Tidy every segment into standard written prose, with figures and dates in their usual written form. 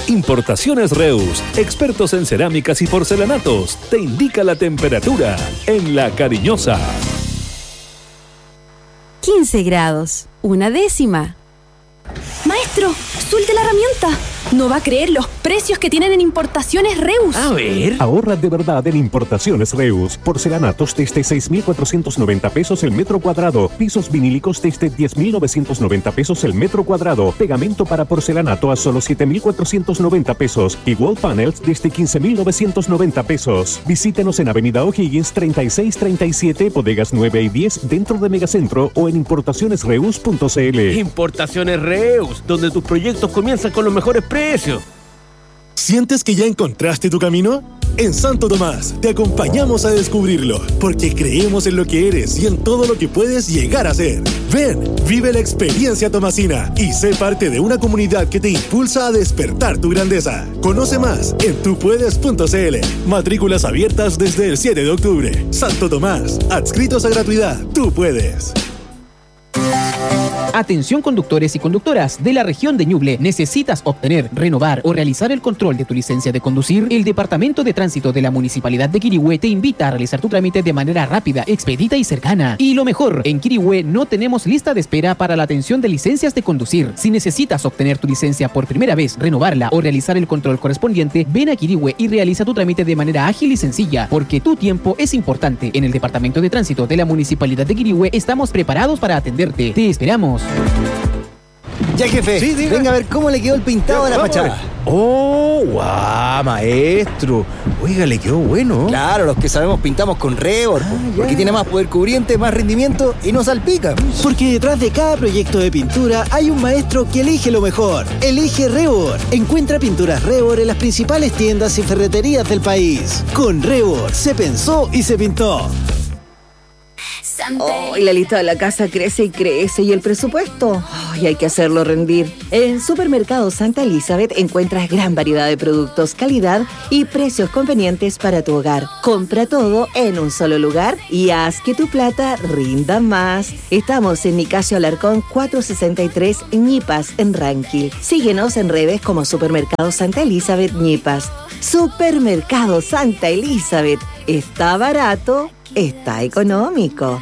Importaciones Reus, expertos en cerámicas y porcelanatos, te indica la temperatura en La Cariñosa. 15 grados, 1/10. Maestro, suelte la herramienta. No va a creer los precios que tienen en Importaciones Reus. A ver. Ahorra de verdad en Importaciones Reus. Porcelanatos desde 6,490 pesos el metro cuadrado. Pisos vinílicos desde 10,990 pesos el metro cuadrado. Pegamento para porcelanato a solo 7,490 pesos. Y wall panels desde 15,990 pesos. Visítenos en Avenida O'Higgins 3637, bodegas 9 y 10 dentro de Megacentro o en importacionesreus.cl. Importaciones Reus, donde tus proyectos comienzan con los mejores precios. ¿Sientes que ya encontraste tu camino? En Santo Tomás te acompañamos a descubrirlo, porque creemos en lo que eres y en todo lo que puedes llegar a ser. Ven, vive la experiencia tomasina y sé parte de una comunidad que te impulsa a despertar tu grandeza. Conoce más en tupuedes.cl. Matrículas abiertas desde el 7 de octubre. Santo Tomás, adscritos a gratuidad. Tú puedes. Atención conductores y conductoras de la región de Ñuble. ¿Necesitas obtener, renovar o realizar el control de tu licencia de conducir? El Departamento de Tránsito de la Municipalidad de Quirihue te invita a realizar tu trámite de manera rápida, expedita y cercana. Y lo mejor, en Quirihue no tenemos lista de espera para la atención de licencias de conducir. Si necesitas obtener tu licencia por primera vez, renovarla o realizar el control correspondiente, ven a Quirihue y realiza tu trámite de manera ágil y sencilla, porque tu tiempo es importante. En el Departamento de Tránsito de la Municipalidad de Quirihue estamos preparados para atenderte. Te esperamos. Ya, jefe, sí, venga a ver cómo le quedó el pintado a la fachada. ¡Oh, guau, maestro! Oiga, le quedó bueno. Claro, los que sabemos pintamos con Rebord, porque tiene más poder cubriente, más rendimiento y no salpica. Porque detrás de cada proyecto de pintura hay un maestro que elige lo mejor. Elige Rebord. Encuentra pinturas Rebord en las principales tiendas y ferreterías del país. Con Rebord se pensó y se pintó. Y la lista de la casa crece y crece. ¿Y el presupuesto? Y hay que hacerlo rendir. En Supermercado Santa Elizabeth encuentras gran variedad de productos, calidad y precios convenientes para tu hogar. Compra todo en un solo lugar y haz que tu plata rinda más. Estamos en Nicasio Alarcón 463 Ñipas, en Ranquil. Síguenos en redes como Supermercado Santa Elizabeth Ñipas. Supermercado Santa Elizabeth. Está barato, está económico.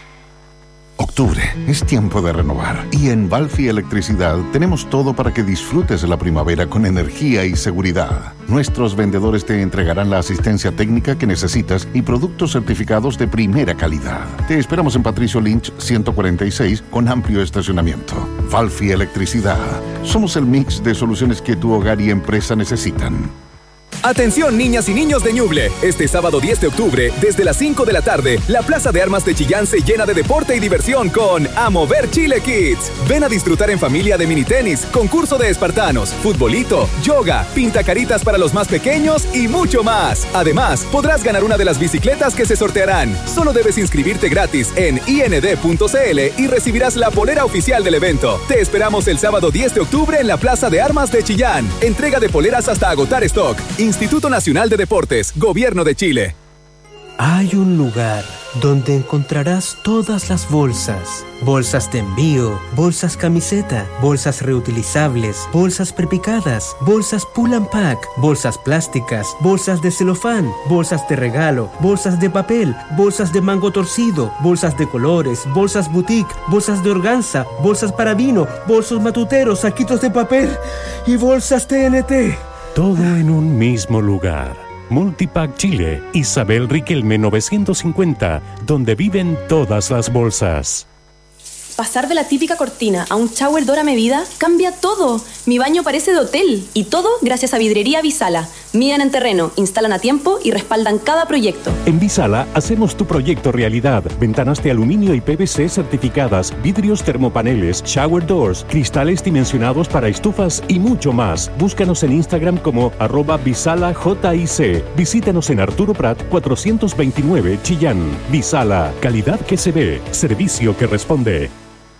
Octubre, es tiempo de renovar. Y en Valfi Electricidad tenemos todo para que disfrutes de la primavera con energía y seguridad. Nuestros vendedores te entregarán la asistencia técnica que necesitas y productos certificados de primera calidad. Te esperamos en Patricio Lynch 146 con amplio estacionamiento. Valfi Electricidad. Somos el mix de soluciones que tu hogar y empresa necesitan. Atención niñas y niños de Ñuble, este sábado 10 de octubre, desde las 5 de la tarde, la Plaza de Armas de Chillán se llena de deporte y diversión con A Mover Chile Kids. Ven a disfrutar en familia de mini tenis, concurso de espartanos, futbolito, yoga, pintacaritas para los más pequeños y mucho más. Además, podrás ganar una de las bicicletas que se sortearán. Solo debes inscribirte gratis en ind.cl y recibirás la polera oficial del evento. Te esperamos el sábado 10 de octubre en la Plaza de Armas de Chillán. Entrega de poleras hasta agotar stock. Instituto Nacional de Deportes, Gobierno de Chile. Hay un lugar donde encontrarás todas las bolsas. Bolsas de envío, bolsas camiseta, bolsas reutilizables, bolsas prepicadas, bolsas pull and pack, bolsas plásticas, bolsas de celofán, bolsas de regalo, bolsas de papel, bolsas de mango torcido, bolsas de colores, bolsas boutique, bolsas de organza, bolsas para vino, bolsos matuteros, saquitos de papel y bolsas TNT. Todo en un mismo lugar. Multipack Chile, Isabel Riquelme 950, donde viven todas las bolsas. Pasar de la típica cortina a un shower Dora medida cambia todo. Mi baño parece de hotel. Y todo gracias a Vidrería Visala. Miden en terreno, instalan a tiempo y respaldan cada proyecto. En Visala hacemos tu proyecto realidad. Ventanas de aluminio y PVC certificadas, vidrios termopaneles, shower doors, cristales dimensionados para estufas y mucho más. Búscanos en Instagram como @VisalaJIC. Visítanos en Arturo Prat 429 Chillán. Visala, calidad que se ve, servicio que responde.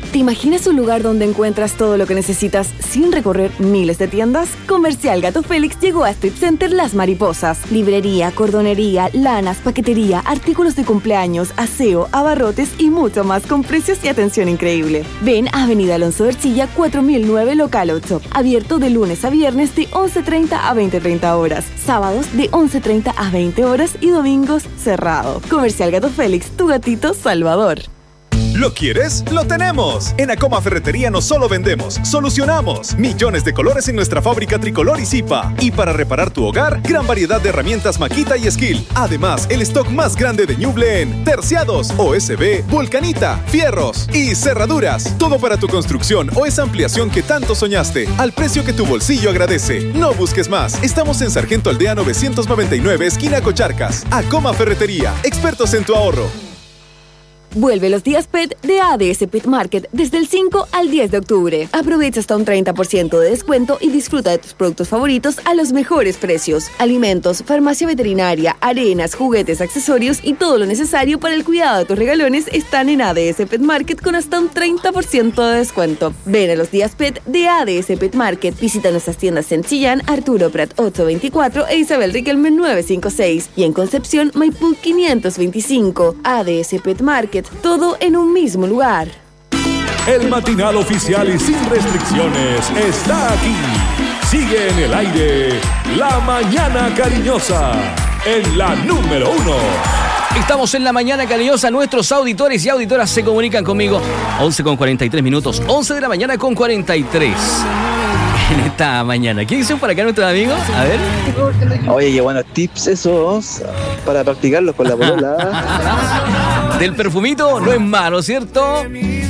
¿Te imaginas un lugar donde encuentras todo lo que necesitas sin recorrer miles de tiendas? Comercial Gato Félix llegó a Strip Center Las Mariposas. Librería, cordonería, lanas, paquetería, artículos de cumpleaños, aseo, abarrotes y mucho más con precios y atención increíble. Ven a Avenida Alonso de Ercilla 4009 Local 8. Abierto de lunes a viernes de 11:30 a 20:30 horas. Sábados de 11:30 a 20 horas y domingos cerrado. Comercial Gato Félix, tu gatito salvador. ¿Lo quieres? ¡Lo tenemos! En Acoma Ferretería no solo vendemos, solucionamos. Millones de colores en nuestra fábrica Tricolor y Zipa. Y para reparar tu hogar, gran variedad de herramientas Makita y Skill. Además, el stock más grande de Ñuble en terciados, OSB, Vulcanita, fierros y cerraduras. Todo para tu construcción o esa ampliación que tanto soñaste, al precio que tu bolsillo agradece. No busques más. Estamos en Sargento Aldea 999, esquina Cocharcas. Acoma Ferretería, expertos en tu ahorro. Vuelve los días PET de ADS Pet Market desde el 5 al 10 de octubre. Aprovecha hasta un 30% de descuento y disfruta de tus productos favoritos a los mejores precios. Alimentos, farmacia veterinaria, arenas, juguetes, accesorios y todo lo necesario para el cuidado de tus regalones están en ADS Pet Market con hasta un 30% de descuento. Ven a los días PET de ADS Pet Market. Visita nuestras tiendas en Chillán, Arturo Prat 824 e Isabel Riquelme 956 y en Concepción, Maipú 525. ADS Pet Market. Todo en un mismo lugar. El matinal oficial y sin restricciones está aquí. Sigue en el aire La Mañana Cariñosa en la número 1. Estamos en La Mañana Cariñosa. Nuestros auditores y auditoras se comunican conmigo. 11:43, 11 de la mañana con 43. En esta mañana. ¿Qué dicen por acá nuestros amigos? A ver. Oye, qué buenos tips esos para practicarlos con la polola. Del perfumito no es malo, ¿cierto?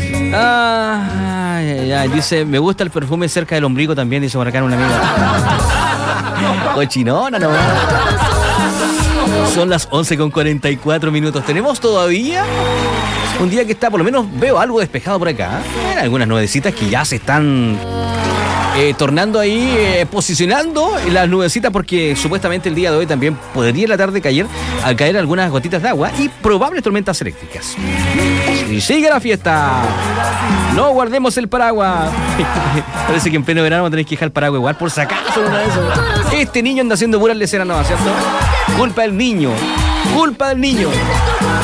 Dice, me gusta el perfume cerca del ombligo también, dice por acá una amiga. Cochinona nomás. Son las 11:44. Tenemos todavía un día que está, por lo menos veo algo despejado por acá. Algunas nubecitas que ya se están tornando ahí, posicionando las nubecitas, porque supuestamente el día de hoy también podría en la tarde caer algunas gotitas de agua y probables tormentas eléctricas. Y sigue la fiesta. No guardemos el paraguas. Parece que en pleno verano tenéis que dejar el paraguas igual, por si acaso. Este niño anda haciendo puras leceras, ¿no? ¿Cierto? Culpa del niño.